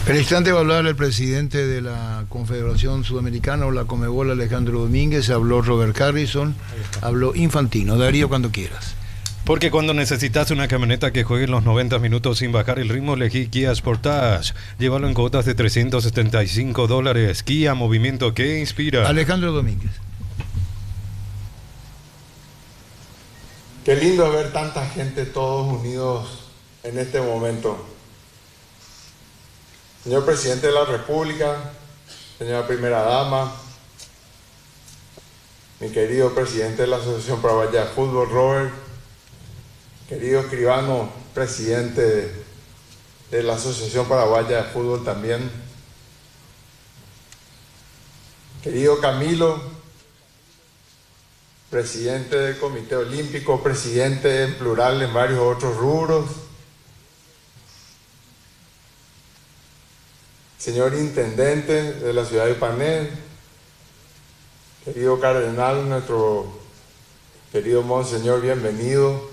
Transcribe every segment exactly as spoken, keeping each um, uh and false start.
En instante va a hablar el presidente de la Confederación Sudamericana o la Conmebol, Alejandro Domínguez, habló Robert Harrison, habló Infantino. Darío, cuando quieras. Porque cuando necesitas una camioneta que juegue en los noventa minutos sin bajar el ritmo, elegí Kia Sportage. Llévalo en cuotas de trescientos setenta y cinco dólares. Kia, movimiento que inspira. Alejandro Domínguez. Qué lindo ver tanta gente todos unidos en este momento. Señor Presidente de la República, señora Primera Dama, mi querido Presidente de la Asociación Paraguaya de Fútbol, Robert, querido escribano, Presidente de la Asociación Paraguaya de Fútbol también, querido Camilo, Presidente del Comité Olímpico, Presidente en plural en varios otros rubros, señor Intendente de la ciudad de Pané, querido Cardenal, nuestro querido Monseñor, bienvenido.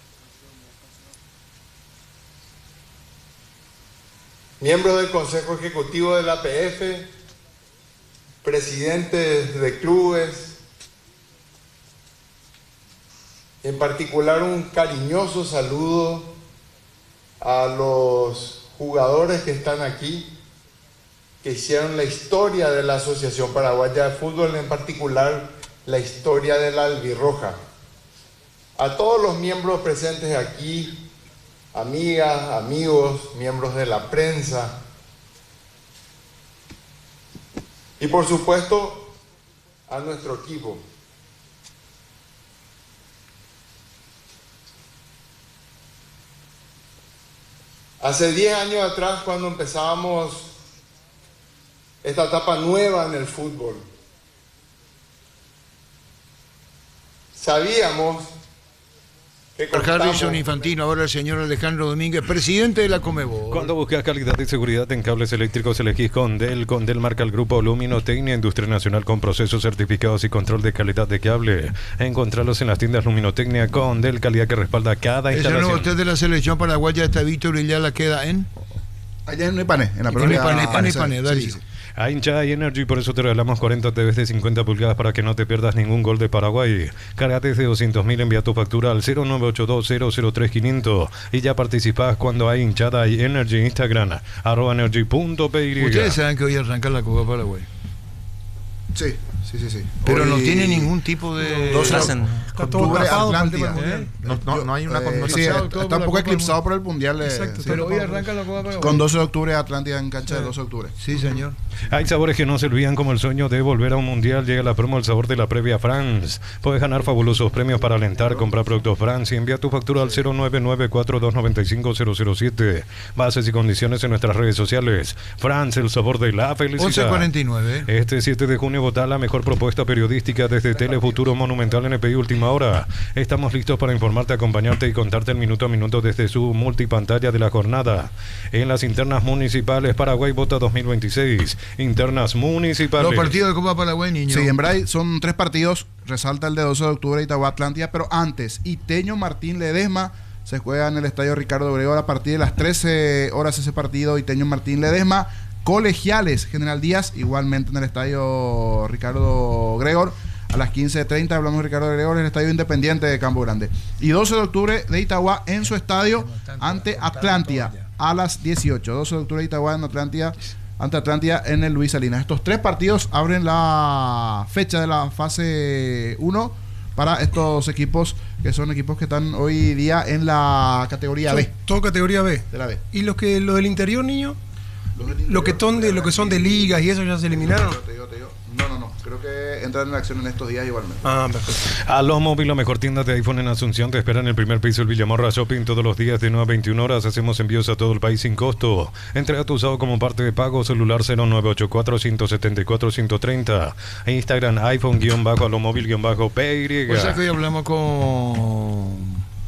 Miembros del Consejo Ejecutivo de la A P F, presidentes de clubes, en particular un cariñoso saludo a los jugadores que están aquí, que hicieron la historia de la Asociación Paraguaya de Fútbol, en particular la historia de la albirroja. A todos los miembros presentes aquí, amigas, amigos, miembros de la prensa, y por supuesto a nuestro equipo. Hace diez años atrás, cuando empezábamos esta etapa nueva en el fútbol, sabíamos que Harrison, Infantino, ahora el señor Alejandro Domínguez, presidente de la Conmebol. Cuando buscas calidad y seguridad en cables eléctricos, elegís Condel. Condel marca el grupo Luminotecnia, industria nacional con procesos certificados y control de calidad de cable. Encontrarlos en las tiendas Luminotecnia. Condel, calidad que respalda cada instalación. Ese nuevo usted de la selección paraguaya, está Víctor Illala, queda en... Allá en Ipané, en la provincia de Ipané. Ipané, Darío. A hincha y Energy, por eso te regalamos cuarenta T Vs de cincuenta pulgadas para que no te pierdas ningún gol de Paraguay. Cargate de doscientos mil, envía tu factura al cero nueve ocho dos cero cero tres quinientos y ya participás cuando hay hinchada y Energy. Instagram, arroba energy punto p y. Ustedes saben que hoy arranca la Copa Paraguay. Sí, sí, sí, sí. Pero hoy... no tiene ningún tipo de... Dos hacen. Está todo grabado para el tema mundial. ¿Eh? No, no, no hay una connotación. Sí, está un poco eclipsado por el mundial. Exacto, sí, pero hoy arranca la Copa Paraguay. Con doce de octubre, Atlántida en cancha sí. de doce de octubre. Sí, señor. Hay sabores que no se olvidan, como el sueño de volver a un mundial. Llega la promo El Sabor de la Previa France. Puedes ganar fabulosos premios para alentar, comprar productos France y envía tu factura al cero nueve nueve cuatro dos nueve cinco cero cero siete. Bases y condiciones en nuestras redes sociales. France, el sabor de la felicidad. once cuarenta y nueve. Este siete de junio vota la mejor propuesta periodística desde Telefuturo Monumental N P I Última Hora. Estamos listos para informarte, acompañarte y contarte el minuto a minuto desde su multipantalla de la jornada. En las internas municipales, Paraguay vota dos mil veintiséis. Internas municipales. Los partidos de Copa Paraguay, niño. Sí, en Bray son tres partidos. Resalta el de doce de octubre, Itagua Atlántida. Pero antes, Iteño Martín Ledesma se juega en el estadio Ricardo Gregor a partir de las trece horas ese partido. Iteño Martín Ledesma. Colegiales, General Díaz, igualmente en el estadio Ricardo Gregor. A las quince treinta hablamos de Ricardo Gregor en el estadio Independiente de Campo Grande. Y doce de octubre de Itagua en su estadio ante Atlántida a las dieciocho. doce de octubre de Itagua en Atlántida ante Atlántida en el Luis Salinas. Estos tres partidos abren la fecha de la fase uno para estos equipos, que son equipos que están hoy día en la categoría B. Todo categoría B. De la B. ¿Y los que los del interior, niño? Lo que son de lo que son de ligas y eso ya se eliminaron. Te digo, te digo. No, no, no. Creo que entran en acción en estos días igualmente. Ah, perfecto. A los móviles, la mejor tienda de iPhone en Asunción, te espera en el primer piso del Villamorra Shopping todos los días de nueve a veintiuna horas. Hacemos envíos a todo el país sin costo. Entrega tu usado como parte de pago. Celular cero nueve ocho cuatro uno siete cuatro uno cero cero. Instagram iPhone guión bajo a lo móvil guión bajo P Y. O sea que hoy hablamos con...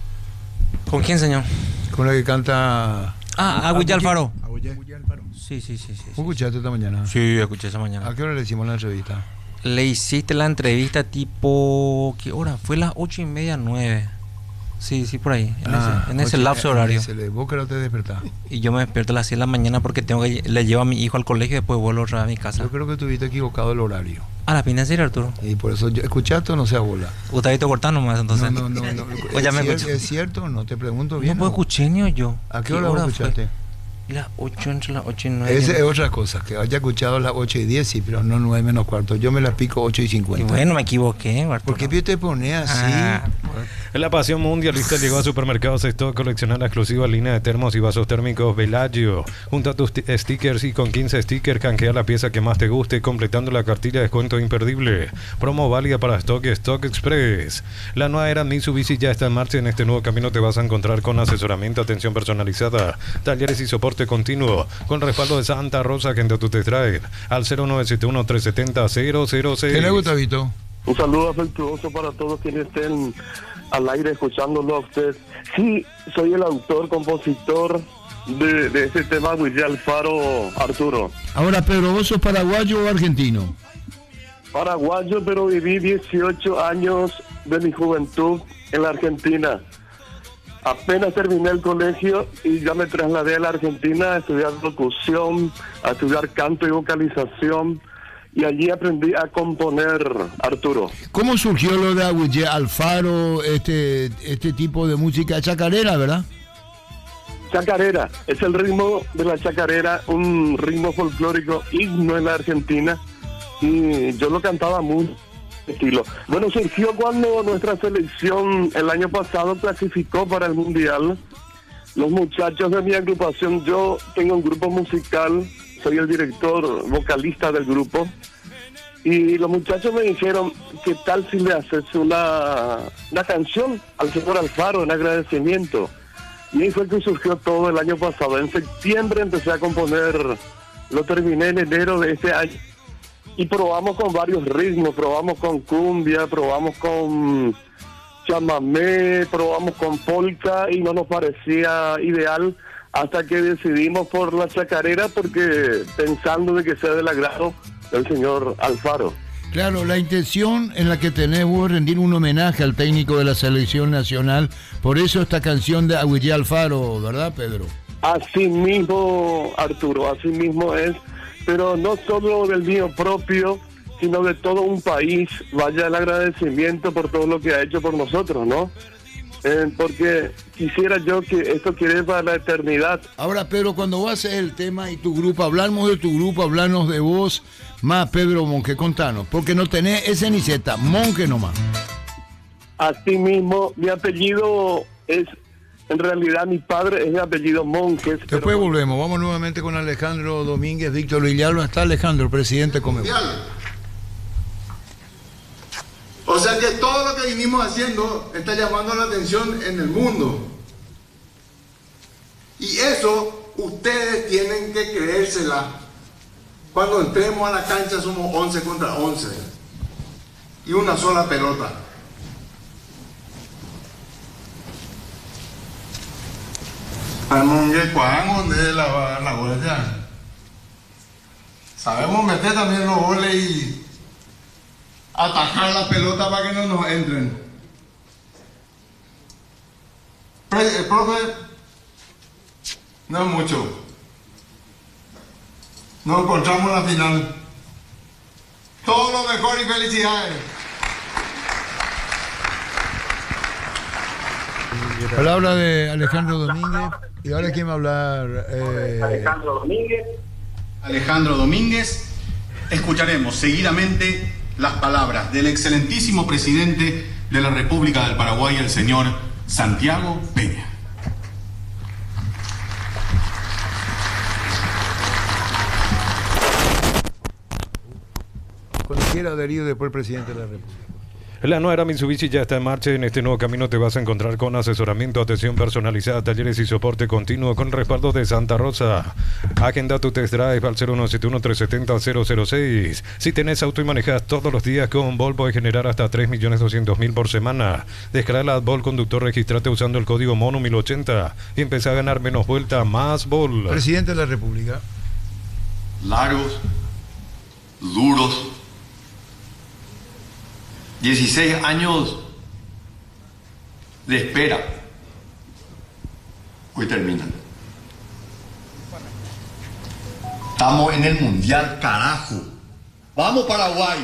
¿Con quién, señor? Con la que canta... Ah, Agüilla Alfaro. Agüilla Alfaro. Sí, sí, sí, sí. ¿Vos escuchaste esta mañana? Sí, escuché esa mañana. ¿A qué hora le hicimos la entrevista? Le hiciste la entrevista tipo... ¿Qué hora? Fue las ocho y media, nueve. Sí, sí, por ahí, en Ah, ese, en ese oye, lapso eh, horario. se le- ¿Vos que no te despertás? Y yo me despierto a las seis de la mañana porque tengo que lle- le llevo a mi hijo al colegio y después vuelvo otra vez a mi casa. Yo creo que tuviste equivocado el horario. A la pina, ¿en serio, Arturo? Y por eso, yo- ¿escuchaste o no seas bola? ¿Usted ha visto cortar nomás entonces? No, no, no. no. Pues ya ¿Es, me cier- escuchó. ¿Es cierto o no? Te pregunto bien. No puedo ¿no? escuchar ni yo. ¿A qué hora vos fue? escuchaste? Las ocho, entre las ocho y nueve. Esa es otra cosa, que haya escuchado a las ocho y diez, sí, pero no nueve menos cuarto. Yo me la pico ocho y Y cincuenta. bueno, me equivoqué, Arturo. ¿Por qué te pones así? Ah, La pasión mundialista llegó a Supermercados Stock. Colecciona la exclusiva línea de termos y vasos térmicos Bellagio. Junta tus ti- stickers y con quince stickers canjea la pieza que más te guste, completando la cartilla de descuento imperdible. Promo válida para Stock y Stock Express. La nueva era Mitsubishi ya está en marcha. En este nuevo camino te vas a encontrar con asesoramiento, atención personalizada, talleres y soporte continuo, con respaldo de Santa Rosa. Agenda tu test drive al cero nueve siete uno, tres siete cero, cero cero seis. ¿Qué le gusta, Vito? Un saludo afectuoso para todos quienes estén al aire escuchándolo a usted. Sí, soy el autor, compositor de, de ese tema, Willy Alfaro, Arturo. Ahora, Pedro, ¿vos sos paraguayo o argentino? Paraguayo, pero viví dieciocho años de mi juventud en la Argentina. Apenas terminé el colegio y ya me trasladé a la Argentina a estudiar locución, a estudiar canto y vocalización, y allí aprendí a componer, Arturo. ¿Cómo surgió lo de Agüille Alfaro, este, este tipo de música chacarera, verdad? Chacarera, es el ritmo de la chacarera, un ritmo folclórico, himno en la Argentina, y yo lo cantaba muy estilo. Bueno, surgió cuando nuestra selección el año pasado clasificó para el Mundial. Los muchachos de mi agrupación, yo tengo un grupo musical, soy el director vocalista del grupo, y los muchachos me dijeron, ¿qué tal si le haces una, una canción al señor Alfaro en agradecimiento? Y ahí fue que surgió todo el año pasado. En septiembre empecé a componer, lo terminé en enero de este año. Y probamos con varios ritmos, probamos con cumbia, probamos con chamamé, probamos con polka y no nos parecía ideal hasta que decidimos por la chacarera porque pensando de que sea del agrado del señor Alfaro. Claro, la intención en la que tenés vos es rendir un homenaje al técnico de la selección nacional, por eso esta canción de Agüille Alfaro, ¿verdad, Pedro? Así mismo, Arturo, así mismo es, pero no solo del mío propio, sino de todo un país. Vaya el agradecimiento por todo lo que ha hecho por nosotros, ¿no? Eh, porque quisiera yo que esto quede para la eternidad. Ahora, Pedro, cuando vos haces el tema y tu grupo, hablamos de tu grupo, hablamos de vos, más Pedro Monge, contanos, porque no tenés ese ni Z, Monge nomás. Así mismo, mi apellido es, en realidad mi padre es de apellido Monjes. Después pero- volvemos, vamos nuevamente con Alejandro Domínguez, Víctor Villalba. Está Alejandro, presidente Comebol. O sea que todo lo que vinimos haciendo está llamando la atención en el mundo. Y eso ustedes tienen que creérsela. Cuando entremos a la cancha somos once contra once. Y una sola pelota. De la, la huella. Sabemos meter también los goles y atajar la pelota para que no nos entren. Pre- El profe, no es mucho. Nos encontramos en la final. Todo lo mejor y felicidades. Palabra de Alejandro Domínguez. Y ahora quién va a hablar. Eh, Alejandro Domínguez. Alejandro Domínguez. Escucharemos seguidamente las palabras del excelentísimo presidente de la República del Paraguay, el señor Santiago Peña. Cuando quiera adherir después el presidente de la República. La nueva era Mitsubishi ya está en marcha. En este nuevo camino te vas a encontrar con asesoramiento, atención personalizada, talleres y soporte continuo con respaldo de Santa Rosa. Agenda tu test drive al cero uno siete uno, tres siete cero, cero cero seis. Si tenés auto y manejas todos los días con Vol, puedes generar hasta tres millones doscientos mil por semana. Descarga la Vol Conductor, registrate usando el código MONO mil ochenta y empezá a ganar menos vuelta, más Vol. Presidente de la República. Largos, duros, dieciséis años le espera. Hoy terminan. Estamos en el Mundial, carajo. ¡Vamos, Paraguay!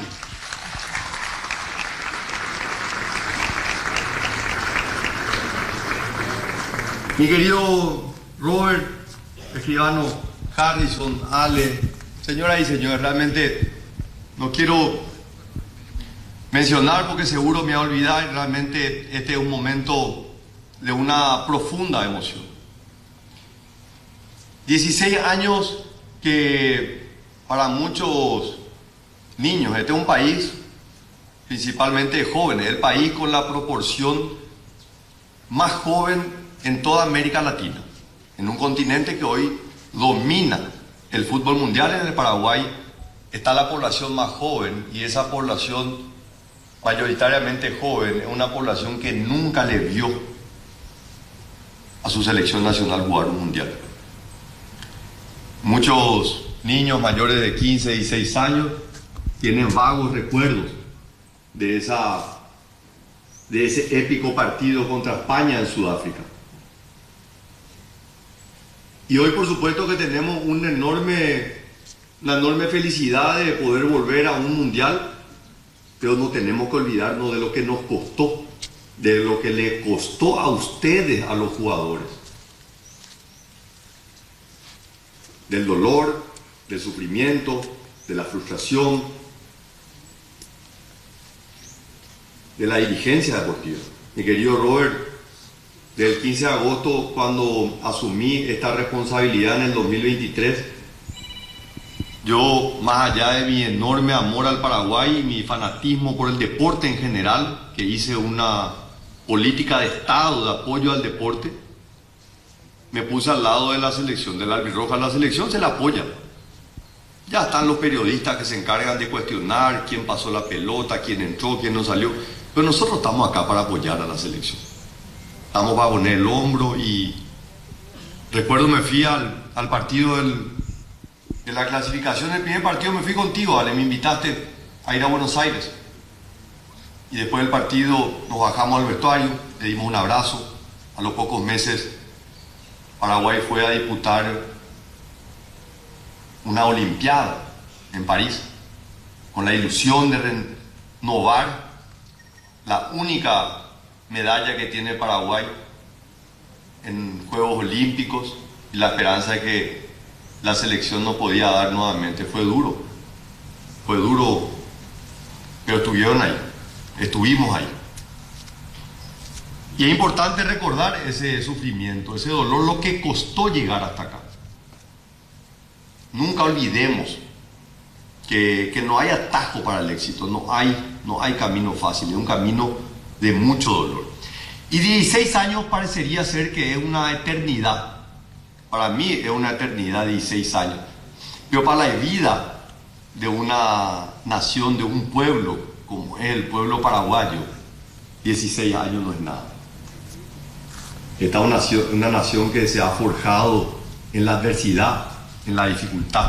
Mi querido Robert, escribano Harrison, Ale, señoras y señores, realmente no quiero mencionar porque seguro me voy a olvidar. Realmente este es un momento de una profunda emoción. dieciséis años que para muchos niños, este es un país principalmente de jóvenes, el país con la proporción más joven en toda América Latina, en un continente que hoy domina el fútbol mundial. En el Paraguay está la población más joven, y esa población mayoritariamente joven es una población que nunca le vio a su selección nacional jugar un mundial. Muchos niños mayores de quince, dieciséis años tienen vagos recuerdos de, esa, de ese épico partido contra España en Sudáfrica. Y hoy, por supuesto, que tenemos una enorme, una enorme felicidad de poder volver a un mundial, pero no tenemos que olvidarnos de lo que nos costó, de lo que le costó a ustedes, a los jugadores. Del dolor, del sufrimiento, de la frustración, de la dirigencia deportiva. Mi querido Robert, del quince de agosto, cuando asumí esta responsabilidad en el dos mil veintitrés, yo, más allá de mi enorme amor al Paraguay y mi fanatismo por el deporte en general, que hice una política de Estado de apoyo al deporte, me puse al lado de la selección de la albirroja. La selección se la apoya. Ya están los periodistas que se encargan de cuestionar quién pasó la pelota, quién entró, quién no salió, pero nosotros estamos acá para apoyar a la selección. Estamos para poner el hombro. Y recuerdo, me fui al, al partido del, de la clasificación. El primer partido me fui contigo, Ale, me invitaste a ir a Buenos Aires. Y después del partido nos bajamos al vestuario, le dimos un abrazo. A los pocos meses Paraguay fue a disputar una olimpiada en París, con la ilusión de renovar la única medalla que tiene Paraguay en Juegos Olímpicos, y la esperanza de que la selección no podía dar nuevamente. Fue duro, fue duro, pero estuvieron ahí, estuvimos ahí. Y es importante recordar ese sufrimiento, ese dolor, lo que costó llegar hasta acá. Nunca olvidemos que, que no hay atajo para el éxito, no hay, no hay camino fácil, es un camino de mucho dolor. Y dieciséis años parecería ser que es una eternidad. Para mí es una eternidad, dieciséis años. Pero para la vida de una nación, de un pueblo como es el pueblo paraguayo, dieciséis años no es nada. Esta es una nación, una nación que se ha forjado en la adversidad, en la dificultad.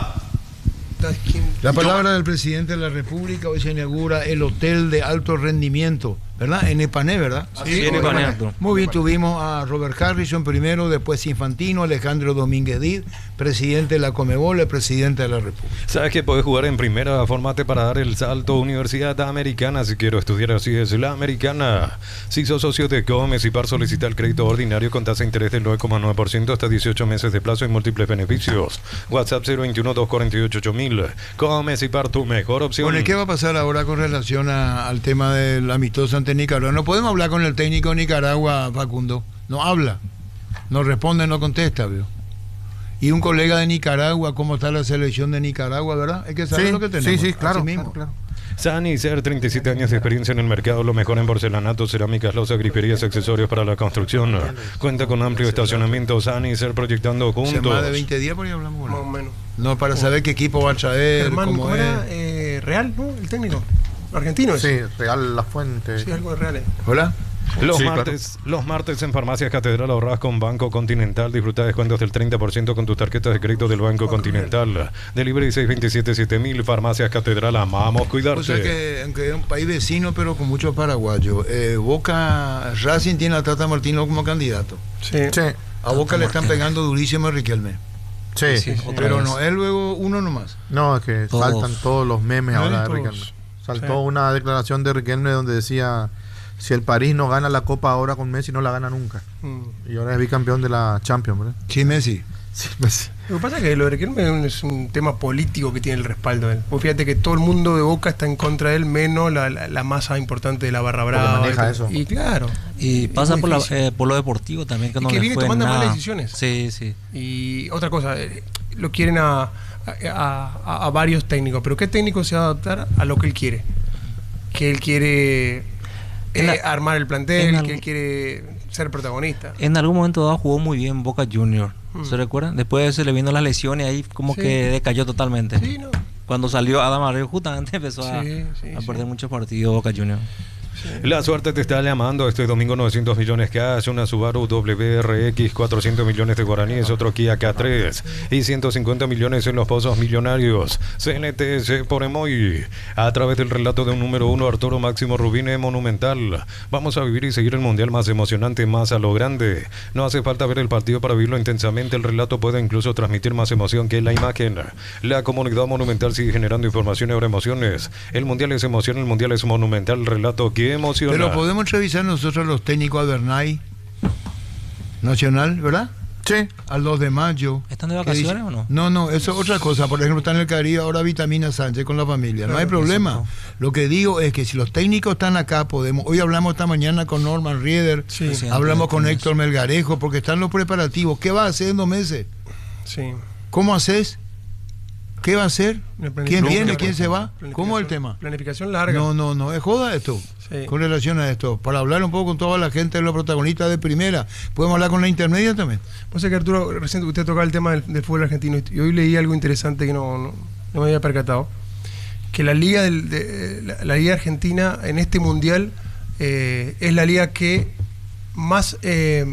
La palabra del presidente de la República. Hoy se inaugura el hotel de alto rendimiento, ¿verdad? En Epané, ¿verdad? Sí, en Epané. Muy bien, tuvimos a Robert Harrison primero, después Infantino, Alejandro Domínguez Díaz, presidente de la Conmebol, el presidente de la República. ¿Sabes que podés jugar en primera? Formate para dar el salto. Universidad Americana, si quiero estudiar así es la Americana. Si sos socio de Comes y Par, solicita el crédito ordinario con tasa de interés del nueve coma nueve por ciento hasta dieciocho meses de plazo y múltiples beneficios. WhatsApp cero veintiuno, doscientos cuarenta y ocho, ocho mil. Comes y Par, tu mejor opción. Bueno, ¿y qué va a pasar ahora con relación a, al tema del amistoso ante Nicaragua? No podemos hablar con el técnico de Nicaragua, Facundo. No habla, no responde, no contesta, ¿vio? Y un colega de Nicaragua, ¿cómo está la selección de Nicaragua, verdad? Hay que saber Sí, lo que tenemos. sí, sí, claro, Así mismo. claro, claro. Sanicer, treinta y siete años de experiencia en el mercado, lo mejor en porcelanato, cerámicas, losas, griferías, accesorios para la construcción. Cuenta con amplio estacionamiento. Sanicer, proyectando Hace juntos. más de veinte días por ahí hablamos. Más o menos. No, para saber qué equipo va a traer, Germán, cómo ¿cómo es. era? Eh, Real, ¿no? El técnico. Argentino es. Sí, Real La Fuente. Sí, algo de Real. eh. Hola. Los, Sí, martes, los martes en Farmacias Catedral ahorras con Banco Continental. Disfruta descuentos del treinta por ciento con tus tarjetas de crédito del Banco Continental. Delivery seis dos siete siete mil. Farmacias Catedral, amamos cuidarte. O sea que, aunque es un país vecino, pero con muchos paraguayos. Eh, Boca, Racing tiene a Tata Martino como candidato. Sí. Sí. A Boca le están pegando durísimo a Riquelme. Sí. Sí, otra Pero vez. no, él luego uno nomás. No, es que Todos. saltan todos los memes No, ahora de todos. Riquelme. Saltó Sí. una declaración de Riquelme donde decía: si el París no gana la Copa ahora con Messi, no la gana nunca. Mm. Y ahora es bicampeón de la Champions, ¿verdad? Sí, Messi. Sí, Messi. Lo que pasa es que lo de Riquelme es un tema político que tiene el respaldo de él. Pues fíjate que todo el mundo de Boca está en contra de él, menos la, la, la masa importante de la barra Porque brava. maneja y, eso. y claro. Y es pasa muy por, la- difícil. eh, por lo deportivo también, que Y no que le viene fue tomando nada. malas decisiones. Sí, sí. Y otra cosa, eh, lo quieren a, a, a- a varios técnicos, pero ¿qué técnico se va a adaptar a lo que él quiere? Que él quiere En la- eh, armar el plantel, en que al- él quiere ser protagonista. En algún momento dado jugó muy bien Boca Junior. Mm. ¿Se recuerdan? Después se le vino las lesiones ahí como Sí. que decayó totalmente. Sí, no. Cuando salió Adam Arreo justamente empezó a, Sí, sí, a sí. perder muchos partidos Boca Junior. La suerte te está llamando este domingo. Novecientos millones cash, una Subaru W R X, cuatrocientos millones de guaraníes, otro Kia K tres y ciento cincuenta millones en los pozos millonarios. C N T S por Emoy, a través del relato de un número uno, Arturo Máximo Rubine, Monumental. Vamos a vivir y seguir el mundial más emocionante, más a lo grande. No hace falta ver el partido para vivirlo intensamente. El relato puede incluso transmitir más emoción que la imagen. La comunidad Monumental sigue generando información sobre emociones. El mundial es emoción, el mundial es monumental. El relato que emociona. Pero podemos revisar nosotros los técnicos a Bernay Nacional, ¿verdad? Sí. Al dos de mayo. ¿Están de ¿Qué vacaciones dice? o no? No, no, eso es otra cosa. Por ejemplo, está en el Caribe ahora Vitamina Sánchez con la familia. No hay problema. Lo que digo es que si los técnicos están acá, podemos. Hoy hablamos esta mañana con Norman Rieder, Sí, Sí. hablamos con Entonces. Héctor Melgarejo, porque están los preparativos. ¿Qué va a hacer en dos meses? sí. ¿Cómo haces? ¿Qué va a hacer? Una planificación ¿Quién viene? larga. ¿Quién se va? Planificación- ¿Cómo es el tema? Planificación larga. No, no, no, es joda esto. Sí. Con relación a esto, para hablar un poco con toda la gente de los protagonistas de primera, podemos hablar con la intermedia también. Vos sabés que Arturo, recién usted tocaba el tema del, del fútbol argentino y hoy leí algo interesante que no, no, no me había percatado. Que la liga del, de, la, la liga argentina en este mundial eh, es la liga que más eh,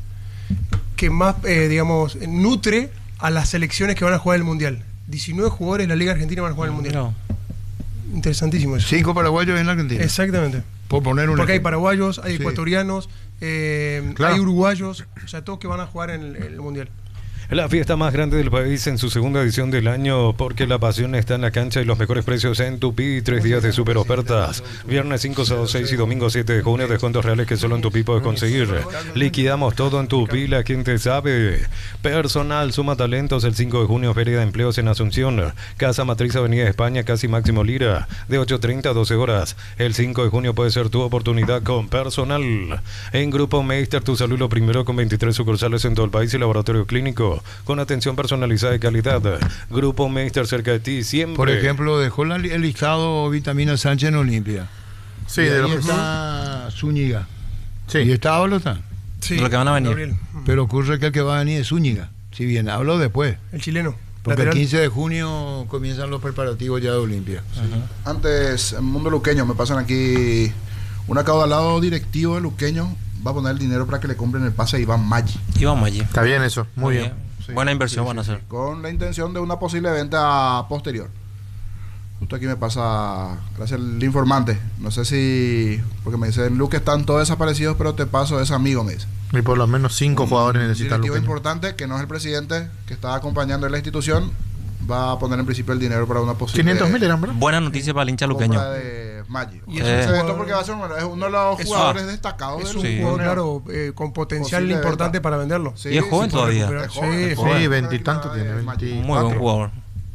que más eh, digamos nutre a las selecciones que van a jugar el mundial. diecinueve jugadores de la liga argentina van a jugar el mundial. No. Interesantísimo eso. Cinco paraguayos en la Argentina. Exactamente. Por poner un Porque hay ejemplo. paraguayos, hay Sí. ecuatorianos, eh, Claro. hay uruguayos, o sea, todos que van a jugar en el, en el mundial. La fiesta más grande del país en su segunda edición del año, porque la pasión está en la cancha y los mejores precios en Tupi. Tres días de super ofertas. Viernes cinco, sábado seis y domingo siete de junio. Descuentos reales que solo en Tupi puedes conseguir. Liquidamos todo en Tupi, la gente sabe. Personal suma talentos el cinco de junio. Feria de empleos en Asunción. Casa Matriz Avenida España, casi Máximo Lira. De ocho treinta a doce horas. El cinco de junio puede ser tu oportunidad con personal. En Grupo Meister, tu salud lo primero, con veintitrés sucursales en todo el país y laboratorio clínico con atención personalizada y calidad. Grupo Meister, cerca de ti siempre. Por ejemplo, dejó la- el listado Vitamina Sánchez en Olimpia. Sí, Y de ahí lo que está Zúñiga. Sí. Y está Ablotán. Sí, Lo que van a venir. Gabriel. Pero ocurre que el que va a venir es Zúñiga. Si bien, hablo después. El chileno. Porque lateral. el quince de junio comienzan los preparativos ya de Olimpia. Antes, en Mundo Luqueño, me pasan aquí un acaudalado directivo de Luqueño va a poner el dinero para que le compren el pase a Iván Maggi. Y vamos allí. Está bien eso, muy bien. Sí, Buena inversión sí, van a sí, hacer. sí, con la intención de una posible venta posterior. Justo aquí me pasa, gracias al informante, no sé si, porque me dicen, Luque, están todos desaparecidos, pero te paso, es amigo, me dice. Y por lo menos cinco jugadores necesitan Directivo Luqueño. importante, que no es el presidente, que está acompañando a la institución, va a poner en principio el dinero para una posible quinientos mil eran, ¿verdad? Buena noticia para el hincha luqueño. compra de Maggi. Y Es es un un evento jugador- porque va a ser uno, es uno de los es- jugadores ah, destacados Es del un Sí. jugador, torneo. claro, eh, con potencial Posible importante venta. para venderlo. Sí, Y es joven sí, todavía. es joven, Sí, es sí, joven. Sí, veintitantos tiene, De veinti- Muy buen cuatro. jugador.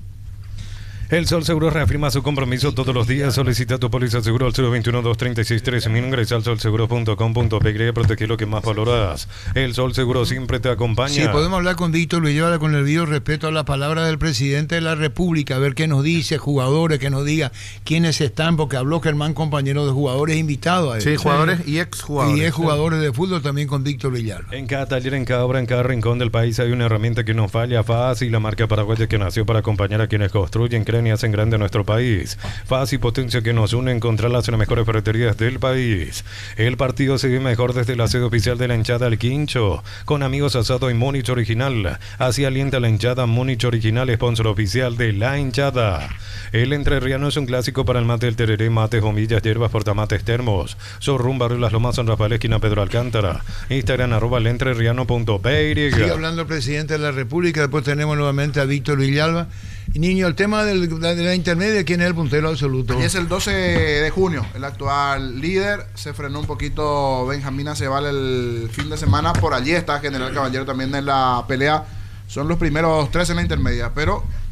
El Sol Seguro reafirma su compromiso todos los días. Solicita tu póliza de seguro al cero veintiuno, dos treinta y seis, trece mil. Ingresa al sol seguro punto com punto pe y proteger lo que más valoras. El Sol Seguro siempre te acompaña. Sí, podemos hablar con Víctor Villela con el debido respeto a la palabra del presidente de la República, a ver qué nos dice, jugadores, que nos diga quiénes están, porque habló Germán, compañero de jugadores invitados a él. Sí, jugadores y ex jugadores. Y es jugadores de fútbol también con Víctor Villalba. En cada taller, en cada obra, en cada rincón del país hay una herramienta que no falla. Fácil, la marca paraguaya que nació para acompañar a quienes construyen, creen y hacen grande a nuestro país. Paz y potencia que nos unen, encontrarlas en las mejores ferreterías del país. El partido se ve mejor desde la sede oficial de la hinchada El Quincho, con amigos asado y Múnich Original. Así alienta la hinchada Múnich Original, sponsor oficial de la hinchada. El entrerriano es un clásico para el mate, el tereré, mates, bombillas, hierbas, portamates, termos. Sorrum, Barrio Las Lomas, San Rafael, esquina Pedro Alcántara. Instagram, arroba el entrerriano punto p y. Sigue hablando el presidente de la República. Después tenemos nuevamente a Víctor Villalba. Y niño, el tema del, de la intermedia, ¿quién es el puntero absoluto? Y es el doce de junio, el actual líder. Se frenó un poquito Benjamín Aceval el fin de semana. Por allí está General Caballero también en la pelea. Son los primeros tres en la intermedia, pero